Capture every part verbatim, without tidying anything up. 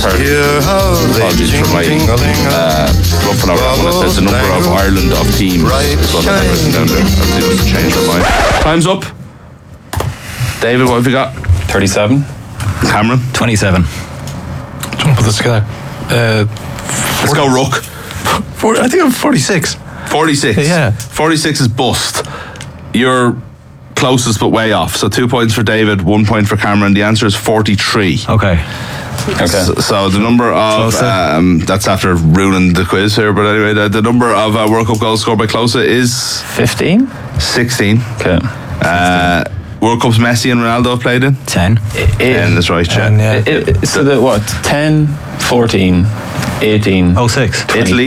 Apologies for my uh, fluffing over that one. It says the number of Ireland of teams is what I've written down there. That seems to change their mind. Time's up. David, what have you got? thirty-seven. Cameron? twenty-seven. Don't put this together. Uh, Let's go Rook. forty, I think I'm forty-six. forty-six. Yeah. forty-six is bust. You're closest but way off. So two points for David, one point for Cameron. The answer is forty-three. Okay. Okay. So, so the number of um, that's after ruining the quiz here, but anyway, the, the number of uh, World Cup goals scored by Klose is fifteen. sixteen. Okay. Uh, World Cups Messi and Ronaldo have played in. ten. And that's right, yeah. And, yeah. It, it, so the what? ten, fourteen, eighteen. Oh, six. Italy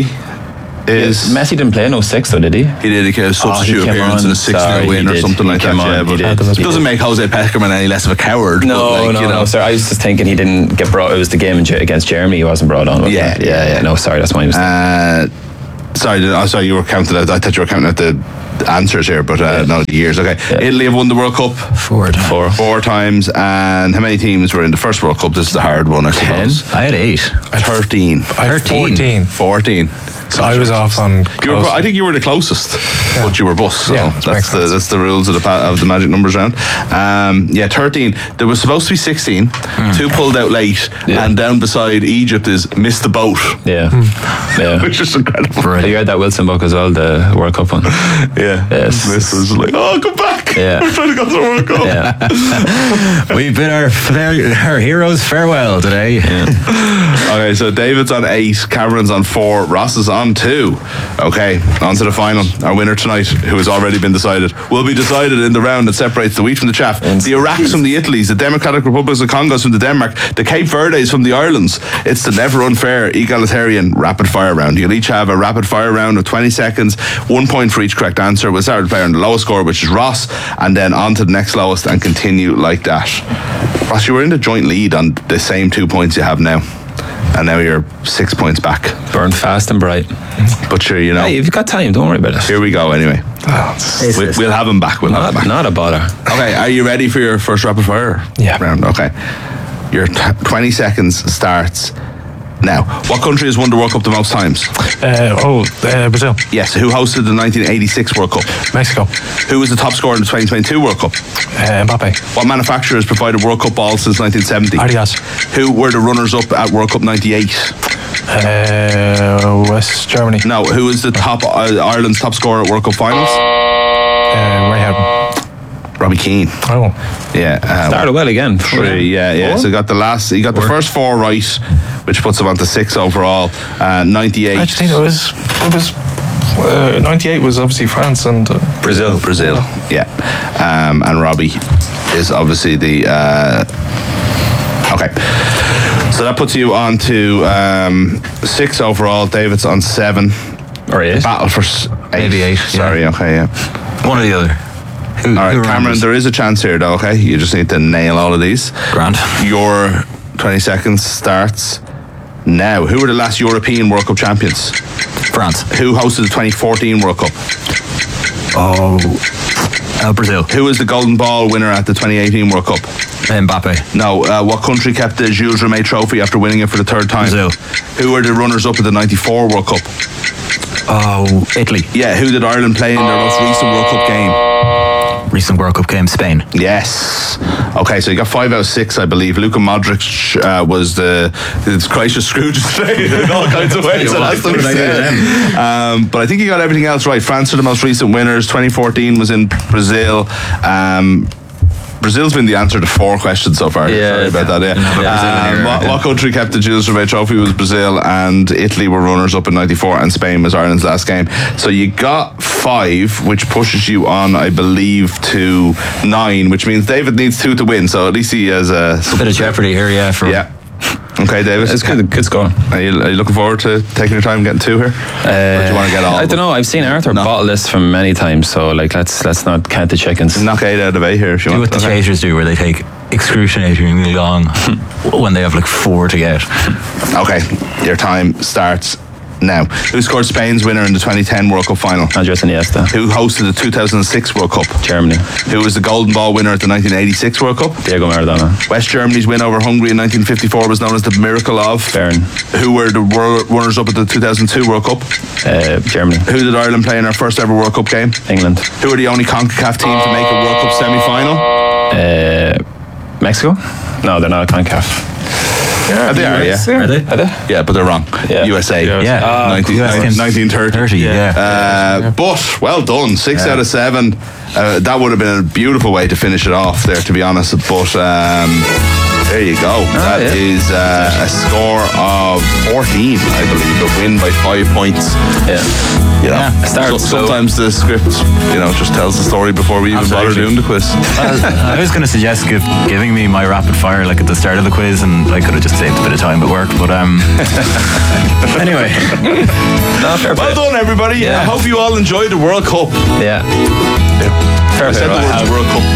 is Messi didn't play in oh six though, did he? he did a kind of Oh, he substitute came appearance on. in a six Sorry, nil win he or did. something He like that. came on, Yeah, he but did. it He doesn't did. make Jose Peckerman any less of a coward. No, but like, no, you know. no, sir. I was just thinking he didn't get brought. It was the game against Germany. He wasn't brought on. wasn't Yeah, it? yeah, yeah, yeah. yeah. No, sorry, that's my mistake. Uh, sorry, did- oh, sorry, you were counting out. I thought you were counting out the answers here, but uh, no, the years. Okay, Yeah. Italy have won the World Cup Four. Four. four times, and how many teams were in the first World Cup? This is the hard one, I Ten. suppose. I had eight. Thirteen. I had fourteen. Fourteen. So I was off on. You were, close. I think you were the closest, but you were bust. So Yeah, that that's makes the sense. that's the rules of the pa- of the magic numbers round. Um, yeah, thirteen. There was supposed to be sixteen. Two pulled out late, Yeah. and down beside Egypt is missed the boat, Yeah, yeah. which is incredible. Have you heard that Wilson book as well, the World Cup one? Yeah, Yes. missed was like, oh, come back. Yeah. We're trying to go to the World Cup. Yeah. We bid our, our heroes farewell today. Okay, so David's on eight, Cameron's on four, Ross is on two. Okay, on to the final. Our winner tonight, who has already been decided, will be decided in the round that separates the wheat from the chaff. The Iraqs from the Italys, the Democratic Republics of Congos from the Denmark, the Cape Verdes from the Irelands. It's the never unfair, egalitarian rapid fire round. You'll each have a rapid fire round of twenty seconds, one point for each correct answer. We'll start with the player on the lowest score, which is Ross, and then on to the next lowest and continue like that. Ross, you were in the joint lead on the same two points you have now. And now you're six points back. Burn fast and bright. But sure, you know. Hey, you've got time. Don't worry about it. Here we go anyway. We, we'll have him back. We'll have him Not, back. not a bother. Okay, are you ready for your first rapid fire Yeah. round? Okay. Your t- twenty seconds starts now. What country has won the World Cup the most times? Uh, oh, uh, Brazil. Yes. Who hosted the nineteen eighty-six World Cup? Mexico. Who was the top scorer in the twenty twenty-two World Cup? Uh, Mbappe. What manufacturer has provided World Cup balls since nineteen seventy? Adidas. Who were the runners-up at World Cup ninety-eight? Uh, West Germany. No. Who is the top uh, Ireland's top scorer at World Cup finals? Uh, Ray Houghton. Robbie Keane. Oh. Yeah. Uh, Started well again. Three, yeah, yeah. Four? So he got the last, he got the first four right, which puts him on to six overall. Uh, ninety-eight. I just think it was. It was. Uh, ninety-eight was obviously France and. Uh, Brazil, Brazil. Yeah. Um, and Robbie is obviously the. Uh, okay. So that puts you on to um, six overall. David's on seven. Or eight. Battle for s- eight. Maybe eight, Sorry. yeah. Okay. Yeah. One or the other. Who, All right, who Cameron. remembers? There is a chance here, though. Okay. You just need to nail all of these. Grand. Your twenty seconds starts now. Who were the last European World Cup champions? France. Who hosted the twenty fourteen World Cup? Oh, uh, Brazil. Who was the Golden Ball winner at the twenty eighteen World Cup? Mbappe. No. Uh, what country kept the Jules Rimet Trophy after winning it for the third time? Brazil. Who were the runners-up at the ninety-four World Cup? Oh, Italy. Yeah. Who did Ireland play in their most recent World Cup game? Recent World Cup game, Spain. Yes. Okay, so you got five out of six, I believe. Luka Modric uh, was the it's Christ Scrooge in all kinds of ways. So that's what we said. Um, but I think you got everything else right. France are the most recent winners. twenty fourteen was in Brazil. Um, Brazil's been the answer to four questions so far. Yeah. Sorry about that. Yeah. Yeah. Um, what, what country kept the Jules Rimet Trophy was Brazil, and Italy were runners up in ninety-four, and Spain was Ireland's last game. So you got five, which pushes you on, I believe, to nine, which means David needs two to win. So at least he has a A bit of jeopardy here, yeah. For yeah. Okay, David. It's good, good score. Are you, are you looking forward to taking your time getting two here? Uh, or do you want to get all? I of don't them? know. I've seen Arthur No. bottle this from many times, so like let's let's not count the chickens. Knock eight out of eight here if you do want. what the Okay. chasers do, where they take excruciatingly long when they have like four to get. Okay, your time starts now. Who scored Spain's winner in the twenty ten World Cup final? Andres Iniesta. Who hosted the two thousand six World Cup? Germany. Who was the Golden Ball winner at the nineteen eighty-six World Cup? Diego Maradona. West Germany's win over Hungary in nineteen fifty-four was known as the Miracle of? Bern. Who were the world runners-up at the two thousand two World Cup? Uh, Germany. Who did Ireland play in our first ever World Cup game? England. Who are the only CONCACAF team to make a World Cup semi-final? Uh, Mexico? No, they're not a CONCACAF. Yeah, they are, yeah. Are they? Are they? Yeah, but they're wrong. Yeah. U S A. Yeah. Yeah. Uh, nineteen, U S nineteen thirty. thirty, yeah. Uh, but well done, six Yeah. out of seven. Uh, that would have been a beautiful way to finish it off there, to be honest. But um, there you go. That yeah. is uh, a score of fourteen, I believe. A win by five points. Yeah. You know, Yeah. so, Start slow. sometimes the script, you know, just tells the story before we even bother Absolutely. doing the quiz. Well, I was going to suggest give, giving me my rapid fire like at the start of the quiz, and I could have just saved a bit of time at work. But um, anyway, No, fair Well play. done, everybody. Yeah. I hope you all enjoyed the World Cup. Yeah. Fair I play. said the I words have- World Cup.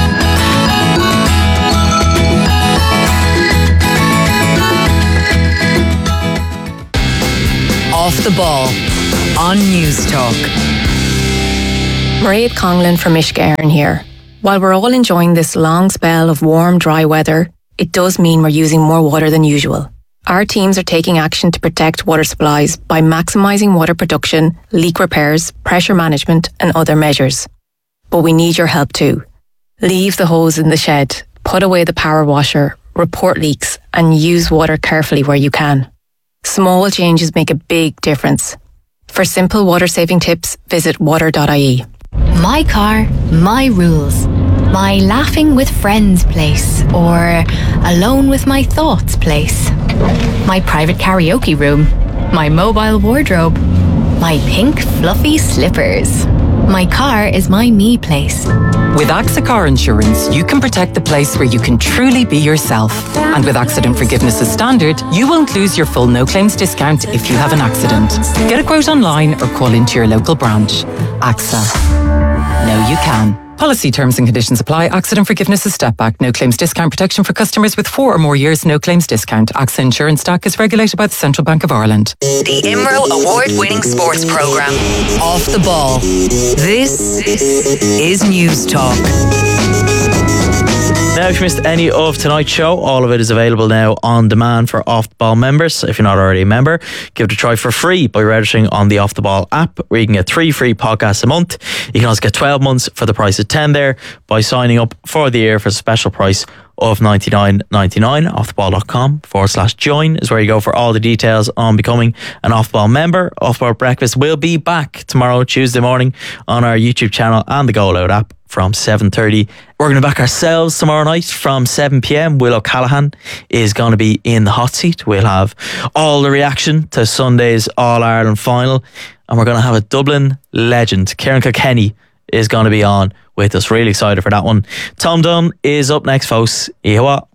Off the Ball on News Talk. Mairead Conlon from Ishgairn here. While we're all enjoying this long spell of warm, dry weather, it does mean we're using more water than usual. Our teams are taking action to protect water supplies by maximising water production, leak repairs, pressure management and other measures. But we need your help too. Leave the hose in the shed, put away the power washer, report leaks and use water carefully where you can. Small changes make a big difference. For simple water-saving tips, visit water dot I E. My car, my rules. My laughing with friends place, or alone with my thoughts place. My private karaoke room. My mobile wardrobe. My pink fluffy slippers. My car is my me place. With AXA Car Insurance, you can protect the place where you can truly be yourself. And with accident forgiveness as standard, you won't lose your full no claims discount if you have an accident. Get a quote online or call into your local branch. AXA. Know you can. Policy terms and conditions apply. Accident forgiveness is step back. No claims discount protection for customers with four or more years no claims discount. AXA Insurance Stack is regulated by the Central Bank of Ireland. The I M R O award-winning sports programme. Off the Ball. This is News Talk. Now, if you missed any of tonight's show, all of it is available now on demand for Off the Ball members. If you're not already a member, give it a try for free by registering on the Off the Ball app, where you can get three free podcasts a month. You can also get twelve months for the price of ten there by signing up for the year for a special price of ninety-nine ninety-nine. offtheball.com forward slash join is where you go for all the details on becoming an Off the Ball member. Off the Ball Breakfast will be back tomorrow, Tuesday morning, on our YouTube channel and the Go Loud app from seven thirty. We're going to back ourselves tomorrow night from seven p.m. Will O'Callaghan is going to be in the hot seat. We'll have all the reaction to Sunday's All-Ireland final, and we're going to have a Dublin legend, Kieran Kilkenny, is going to be on with us. Really excited for that one. Tom Dunn is up next, folks. Ihawa.